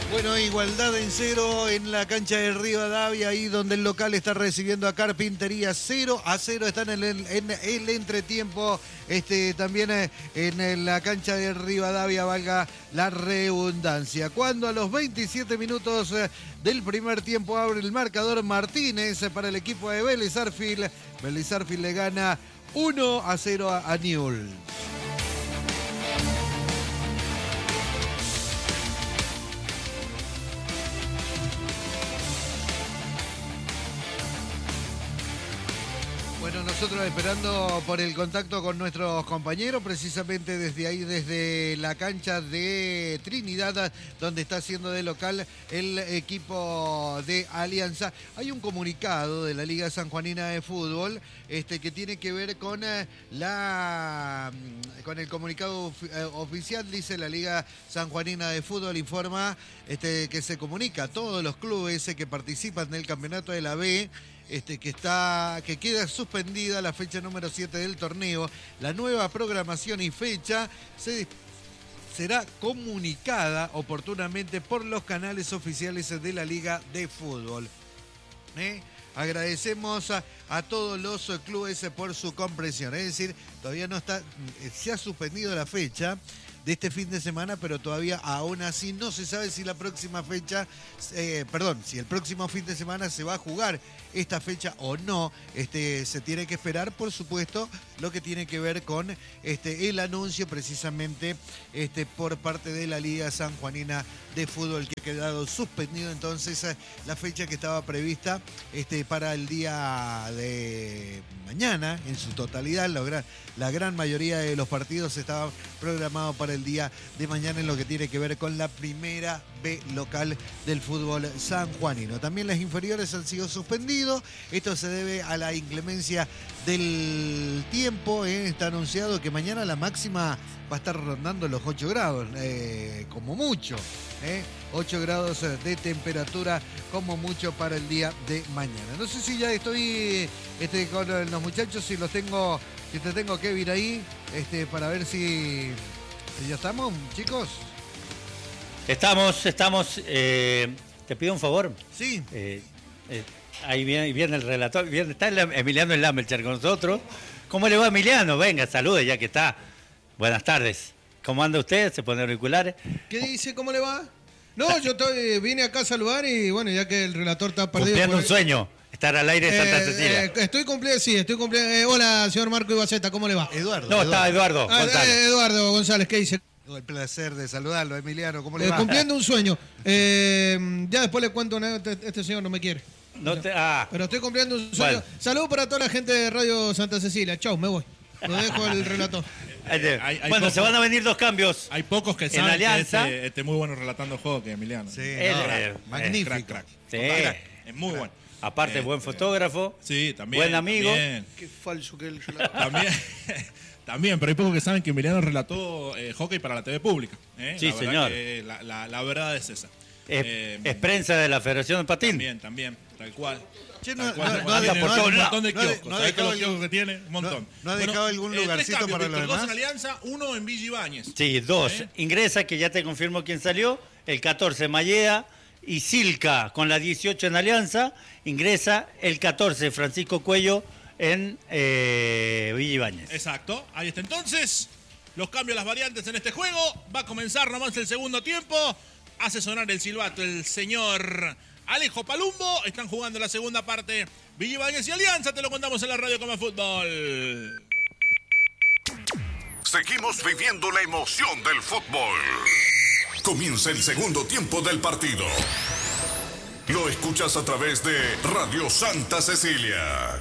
Bueno, igualdad en 0 en la cancha de Rivadavia, ahí donde el local está recibiendo a Carpintería. 0-0 están en el entretiempo. También en la cancha de Rivadavia, valga la redundancia. Cuando a los 27 minutos del primer tiempo abre el marcador Martínez para el equipo de Vélez Sarsfield. Vélez Sarsfield le gana 1-0 a Newell's. Bueno, nosotros esperando por el contacto con nuestros compañeros, precisamente desde ahí, desde la cancha de Trinidad, donde está haciendo de local el equipo de Alianza. Hay un comunicado de la Liga Sanjuanina de Fútbol que tiene que ver con con el comunicado oficial. Dice la Liga Sanjuanina de Fútbol, informa que se comunica a todos los clubes que participan del campeonato de la B, que queda suspendida la fecha número 7 del torneo. La nueva programación y fecha será comunicada oportunamente por los canales oficiales de la Liga de Fútbol. Agradecemos a todos los clubes por su comprensión. Es decir, todavía no está, se ha suspendido la fecha de este fin de semana, pero todavía aún así no se sabe si la próxima fecha, si el próximo fin de semana se va a jugar esta fecha o no. Se tiene que esperar, por supuesto, lo que tiene que ver con el anuncio precisamente por parte de la Liga Sanjuanina de Fútbol, que ha quedado suspendido entonces la fecha que estaba prevista para el día de mañana en su totalidad. La gran mayoría de los partidos estaban programados para el día de mañana en lo que tiene que ver con la primera B local del fútbol sanjuanino. También las inferiores han sido suspendidos. Esto se debe a la inclemencia del tiempo. Está anunciado que mañana la máxima va a estar rondando los 8 grados, como mucho. 8 grados de temperatura como mucho para el día de mañana. No sé si ya estoy con los muchachos, si te tengo que ir ahí, para ver si ya estamos, chicos. Estamos. Te pido un favor. Sí. Ahí viene el relator. Está Emiliano Lammelcher con nosotros. ¿Cómo le va, Emiliano? Venga, salude ya que está. Buenas tardes. ¿Cómo anda usted? ¿Se pone auriculares? ¿Qué dice? ¿Cómo le va? No, yo vine acá a saludar y bueno, ya que el relator está perdido. Cumpliendo un sueño, estar al aire de Santa Cecilia. Estoy cumpliendo. Hola, señor Marco Ibaceta, ¿cómo le va? Eduardo. No, está Eduardo González. Eduardo González, ¿qué dice? El placer de saludarlo, Emiliano, ¿cómo le va? Cumpliendo un sueño. Ya después le cuento, este señor no me quiere. Pero estoy cumpliendo un sueño. Bueno. Saludos para toda la gente de Radio Santa Cecilia. Chau, me voy. Lo dejo al relator. Bueno, pocos, se van a venir 2 cambios. Hay pocos que saben Alianza. que muy bueno relatando el juego que Emiliano. Sí, magnífico. Crack. Sí. Es muy bueno. Aparte, buen fotógrafo. Sí, también. Buen amigo. También. Qué falso que él. También, pero hay pocos que saben que Emiliano relató hockey para la TV pública. Sí, señor. La verdad es esa. Es prensa de la Federación de Patín. También, tal cual. No un montón de kioscos. ¿Sabés que los kioscos que tiene? Un montón. ¿No ha dejado algún lugarcito para los demás? 2 en Alianza, 1 en Villa Ibáñez. Sí, 2. Ingresa, que ya te confirmo quién salió. El 14, Mallea. Y Silca, con la 18 en Alianza. Ingresa el 14, Francisco Cuello, en Villa Ibáñez. Exacto. Ahí está entonces. Los cambios, las variantes en este juego. Va a comenzar nomás el segundo tiempo. Hace sonar el silbato el señor Alejo Palumbo. Están jugando la segunda parte. Villa Ibáñez y Alianza, te lo contamos en la radio como fútbol. Seguimos viviendo la emoción del fútbol. Comienza el segundo tiempo del partido. Lo escuchas a través de Radio Santa Cecilia.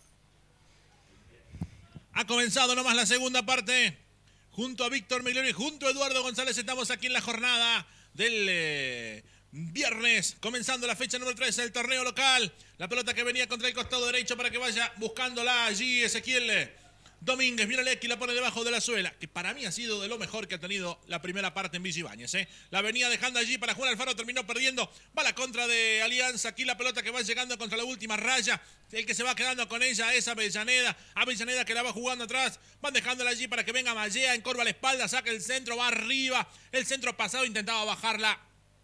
Ha comenzado nomás la segunda parte. Junto a Víctor Migliori, junto a Eduardo González, estamos aquí en la jornada del viernes, comenzando la fecha número 3 del torneo local. La pelota que venía contra el costado derecho para que vaya buscándola allí Ezequiel Domínguez. Viene Lecky, la pone debajo de la suela, que para mí ha sido de lo mejor que ha tenido la primera parte en Villa Ibáñez. La venía dejando allí para Juan Alfaro, terminó perdiendo. Va la contra de Alianza. Aquí la pelota que va llegando contra la última raya. El que se va quedando con ella es Avellaneda. Avellaneda que la va jugando atrás. Van dejándola allí para que venga Mallea. Encorva la espalda, saca el centro, va arriba. El centro pasado intentaba bajarla.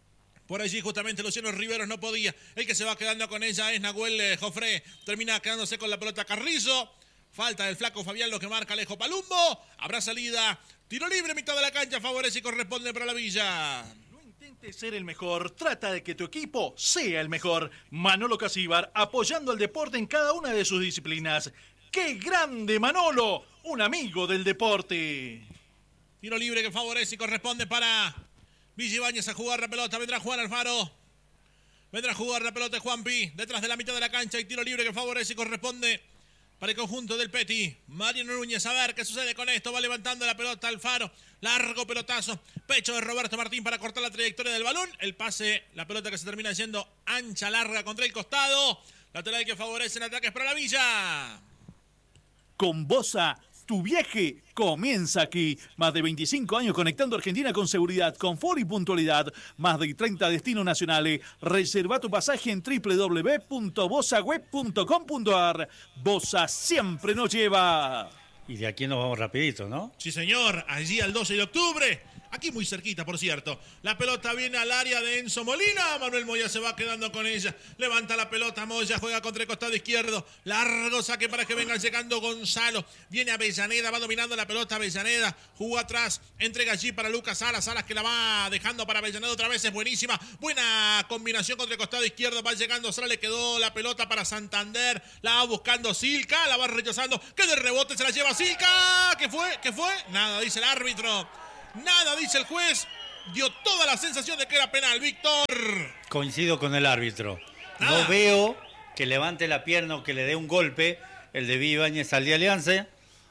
Por allí justamente Luciano Riveros no podía. El que se va quedando con ella es Nahuel Jofré. Termina quedándose con la pelota Carrizo. Falta del flaco Fabián, lo que marca Alejo Palumbo. Habrá salida. Tiro libre, mitad de la cancha. Favorece y corresponde para la Villa. No intentes ser el mejor. Trata de que tu equipo sea el mejor. Manolo Casíbar, apoyando al deporte en cada una de sus disciplinas. ¡Qué grande Manolo! Un amigo del deporte. Tiro libre que favorece y corresponde para Villa Ibáñez a jugar la pelota. Vendrá Juan Alfaro. Vendrá a jugar la pelota de Juanpi. Detrás de la mitad de la cancha y tiro libre que favorece y corresponde para el conjunto del Peti. Mariano Núñez, a ver qué sucede con esto. Va levantando la pelota Alfaro. Largo pelotazo. Pecho de Roberto Martín para cortar la trayectoria del balón. El pase, la pelota que se termina yendo ancha, larga contra el costado. Lateral que favorece en ataques para la Villa. Con Bosa, tu viaje comienza aquí. Más de 25 años conectando Argentina con seguridad, confort y puntualidad. Más de 30 destinos nacionales. Reserva tu pasaje en www.bosaweb.com.ar. Bosa siempre nos lleva. Y de aquí nos vamos rapidito, ¿no? Sí, señor. Allí al 12 de octubre. Aquí muy cerquita, por cierto. La pelota viene al área de Enzo Molina. Manuel Moya se va quedando con ella. Levanta la pelota Moya, juega contra el costado izquierdo. Largo saque para que venga llegando Gonzalo. Viene Avellaneda, va dominando la pelota Avellaneda. Jugó atrás, entrega allí para Lucas Salas. Salas que la va dejando para Avellaneda otra vez. Es buenísima. Buena combinación contra el costado izquierdo. Va llegando Salas, le quedó la pelota para Santander. La va buscando Silca, la va rechazando. Que de rebote se la lleva Silca. ¿Qué fue? ¿Qué fue? Nada, dice el árbitro. Nada, dice el juez. Dio toda la sensación de que era penal, Víctor. Coincido con el árbitro. Nada. No veo que levante la pierna o que le dé un golpe el de Villa Ibáñez al de Alianza.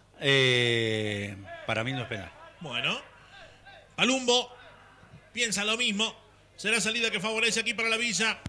Para mí no es penal. Bueno, Palumbo piensa lo mismo. Será salida que favorece aquí para la Villa.